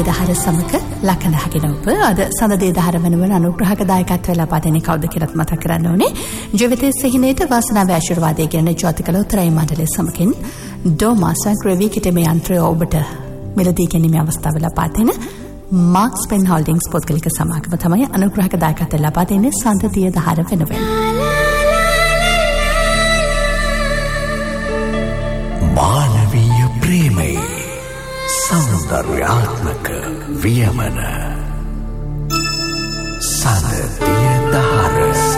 දහර සමග ලකඳහගෙන ඔබ අද සඳදේ දහර වෙනුවෙන් අනුග්‍රහක දායකත්වය ලබා දෙන්නේ කවුද කියලාත් මතක් කරන්න ඕනේ. ජීවිතයේ සිහිනේට වාසනාවේ ආශිර්වාදය කියන ජාතිකලෝත්තරයි මණ්ඩලය සමගින් ඩෝමාසන් ක්‍රෙවි කිටමේ යන්ත්‍රය ඔබට මෙලදී ගැනීමේ අවස්ථාව ලබා දෙන මාක්ස් පෙන් හෝල්ඩින්ග්ස් පොත්කලික සමාගම තමයි අනුග්‍රහක දායකත්වය ලබා දෙන්නේ සඳදේ දහර වෙනුවෙන්. මානවීය ප්‍රේමයේ සෞන්දර්යාත්මක වියමන සඳදිය දහර.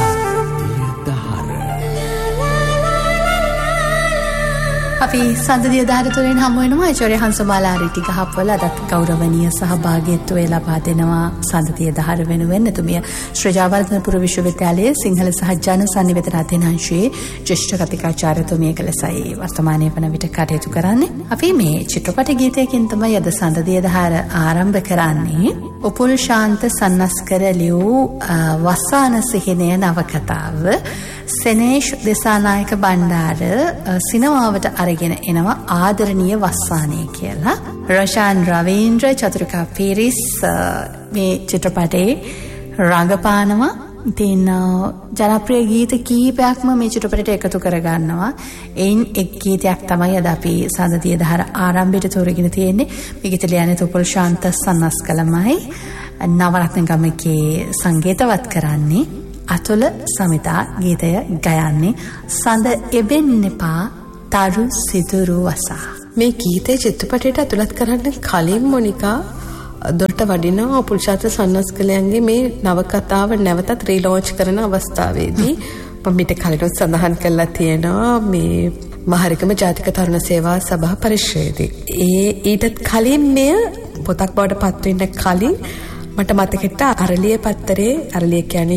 අපි සඳදිය දහර තුළින් හමු වෙනවා ආචාර්ය හංසමාලා රිටි ගහප්වල අදත් ගෞරවනීය සහභාගීත්වය ලබා දෙනවා සඳදිය දහර වෙනුවෙන් එතුමිය ශ්‍රී ජයවර්ධනපුර විශ්වවිද්‍යාලයේ සිංහල සහ ජන සංනිවේදන අධ්‍යනාංශයේ ජ්‍යෙෂ්ඨ කතිකාචාර්යතුමිය කලසයි වර්තමානයේ වන විට කටයුතු කරන්නේ. අපි මේ චිත්‍රපට ගීතයකින් තමයි අද සඳදිය දහර ආරම්භ කරන්නේ. උපුල් ශාන්ත සන්නස්කර ලියූ වස්සාන සිහිනය නවකතාව සෙනේෂ් දෙසානායක බණ්ඩාර සිනමාවට අරගෙන එනවා ආදරණීය වස්සානය කියලා. රෂාන් රවීන්ද්‍ර චතුරිකා පිරිස් මේ චිත්‍රපටයේ රංගපානවා. ඉතින් ජනප්‍රිය ගීත කීපයක්ම මේ චිත්‍රපටයට එකතු කරගන්නවා. එයින් එක් ගීතයක් තමයි අද අපි සඳදිය දහර ආරම්භයට තෝරගෙන තියෙන්නේ. මේ ගීත ලියන්නේ උපුල් ශාන්ත සන්නස්කලමයි. නවරත්න ගමකේ සංගීතවත් කරන්නේ අතුල සමිතා. ගීතය ගයන්නේ සඳ එබෙන්නෙපා තරු සිදුරු වසා. මේ ගීතේ චිත්‍රපටයට ඇතුළත් කරන්න කලින් මොනිකා දොරට වඩිනවා උපුල් ශාන්ත සන්නස්කලයන්ගේ මේ නවකතාව නැවතත් රීලොන්ච් කරන අවස්ථාවේදී මම පිට කලින් සඳහන් කරලා තියෙනවා මේ මහරිකම ජාතික තරුණ සේවා සභා පරිශ්‍රයේදී. ඊටත් කලින් මෙය පොතක් බවට පත් වෙන්න කලින් මට මතකෙට අරලිය පත්තරේ අරලිය කියන්නේ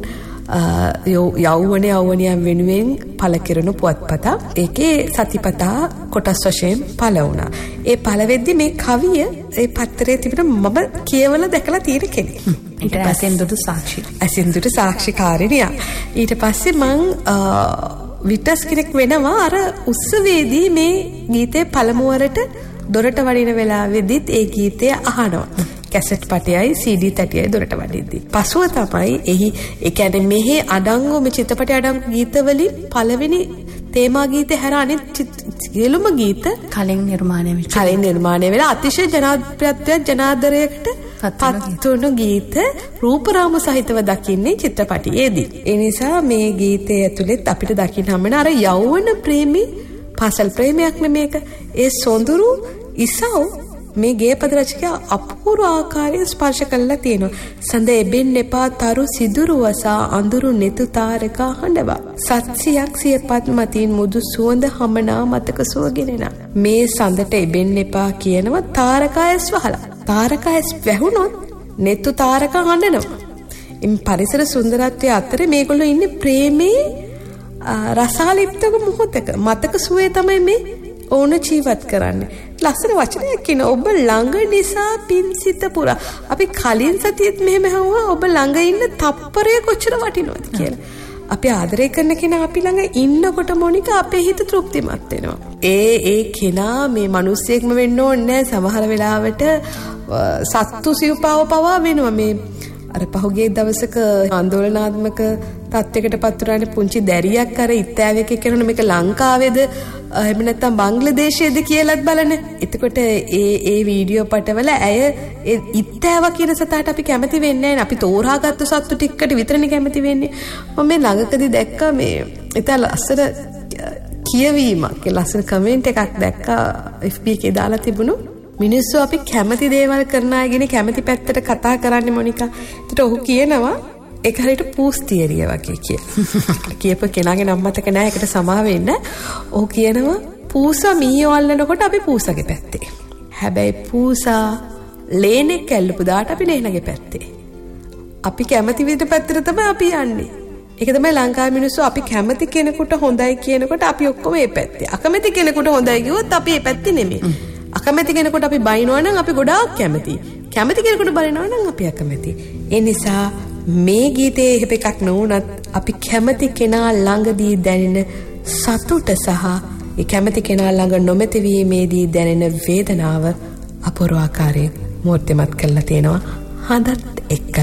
යෞවනයන් වෙනුවෙන් පළ කෙරෙන පුවත්පත. ඒකේ සතිපතා කොටස් වශයෙන් පළ වුණා. ඒ පළ වෙද්දි මේ කවිය ඒ පත්තරේ තිබෙන මම කියවලා දැකලා තියෙන කෙනෙක්. ඊට ඇසෙන්දුට සාක්ෂි. ඇසෙන්දුට සාක්ෂිකාරිනිය. ඊට පස්සේ මං විටස් කෙනෙක් වෙනවා අර උත්සවයේදී මේ ගීතේ පළමුවරට දොරට වඩින වෙලාවෙදිත් ඒ ගීතය අහනවා. Cassette පටයයි CD තැටියයි දොරට වඩිද්දි. පසුව තමයි ඒ කියන්නේ මෙහි අඩංගු මේ චිත්‍රපටයේ අඩංගු ගීතවලින් පළවෙනි තේමා ගීතේ හැර අනිත් සියලුම ගීත කලින් නිර්මාණය වෙලා අතිශය ජනප්‍රියත්වයක් ජනාදරයකට පත්වුණු ගීත රූපරාම සහිතව දකින්නේ චිත්‍රපටයේදී. ඒ නිසා මේ ගීතය ඇතුළෙත් අපිට දකින්න හම්බෙන අර යෞවන ප්‍රේමී පාසල් ප්‍රේමයක් නෙමේක. ඒ සොඳුරු ඉසව් මේ ගේපද රචකයා අපූර්ව ආකාරයෙන් ස්පර්ශ කළා තියෙනවා. සඳ එබෙන් එපා තරු සිදුරු වසා අඳුරු නෙතු තාරකා හඬවා. සත්සියක් සියපත් මතින් මුදු සුවඳ හමනා මතක සුවගෙනෙන. මේ සඳට එබෙන් එපා කියනවා තාරකායස් වහලා. තාරකායස් වැහුනොත් නෙතු තාරකා හඬනවා. ඉන් පරිසර සුන්දරත්වයේ අතරේ මේගොල්ලෝ ඉන්නේ ප්‍රේමේ රසාලිප්තක මොහොතක. මතක සුවේ තමයි මේ ඕන ජීවත් කරන්නේ. ලස්සන වචනයක් කියන ඔබ ළඟ නිසා පින්සිත පුරා. අපි කලින් සතියෙත් මෙහෙම හවුවා ඔබ ළඟ ඉන්න තප්පරය කොච්චර වටිනවද කියලා. අපි ආදරය කරන කෙනා අපි ළඟ ඉන්නකොට මොනික අපේ හිත තෘප්තිමත් වෙනවා. ඒ කෙනා මේ මිනිස්සෙක්ම වෙන්න ඕනේ නැහැ. සමහර වෙලාවට සත්තු සිව්පාව පවා වෙනවා. මේ අර පහුගිය දවසක ආందోලනාත්මක තත්යකට පත්වරන්නේ පුංචි දැරියක් අර ඉත්තෑවෙක කරන මේක ලංකාවේද එහෙම නැත්නම් බංග්ලාදේශයේද කියලාත් බලන්න. එතකොට ඒ වීඩියෝ පටවල ඇය ඒ ඉත්තෑව කියන සතාට අපි කැමති වෙන්නේ නැහැ. අපි තෝරාගත්ත සත්තු ටිකකට විතරනේ කැමති වෙන්නේ. මම මේ ළඟකදී දැක්කා මේ ඉතින් ලස්සන කියවීමක් ලස්සන කමෙන්ට් එකක් දැක්කා FB එකේ දාලා තිබුණු. මිනිස්සු අපි කැමති දේවල් කරන අයගෙන කැමති පැත්තට කතා කරන්නේ මොනිකා. ඒකට ඔහු කියනවා ඒක හරියට පූස් තියරිය වගේ කියලා. කියපු කෙනාගේ නම මතක නැහැ. ඒකට සමා වෙන්න. ඔහු කියනවා පූසා මීයෝ අල්ලනකොට අපි පූසාගේ පැත්තේ. හැබැයි පූසා ලේනෙක් ඇල්ලපු දාට අපි ලේනගේ පැත්තේ. අපි කැමති විදිහට පැත්තට තමයි අපි යන්නේ. ඒක තමයි ලංකාවේ මිනිස්සු අපි කැමති කෙනෙකුට හොඳයි කියනකොට අපි ඔක්කොම ඒ පැත්තේ. අකමැති කෙනෙකුට හොඳයි කිව්වොත් අපි ඒ පැත්තේ නෙමෙයි. අකමැති කෙනෙකුට අපි බයිනවා නම් අපි ගොඩාක් කැමතියි. කැමති කෙනෙකුට බලිනවා නම් අපි අකමැතියි. ඒ නිසා මේ ගීතයේ එහෙම එකක් නොවුනත් අපි කැමති කෙනා ළඟදී දැනෙන සතුට සහ ඒ කැමති කෙනා ළඟ නොමැති වීමේදී දැනෙන වේදනාව අපූර්ව ආකාරයෙන් මූර්තිමත් කරලා තියෙනවා. හදත් එක්ක